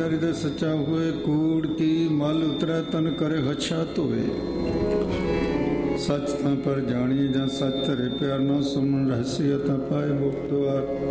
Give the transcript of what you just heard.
ਚਾਰੀ ਦੇ ਸੱਚਾ ਹੋਏ, ਕੂੜ ਕੀ ਮਲ ਉਤਰੈ ਤਨ ਕਰੇ ਹਛਾ ਧੋਏ। ਸੱਚ ਤਾਂ ਪਰ ਜਾਣੀਏ ਜਾਂ ਸੱਚ ਧਰੇ ਪਿਆਰ ਨਾ ਸੁਮਨ ਰਹੱਸਿਆ ਤਾਂ ਪਾਏ ਮੁਕਤ ਦੁਆਰ।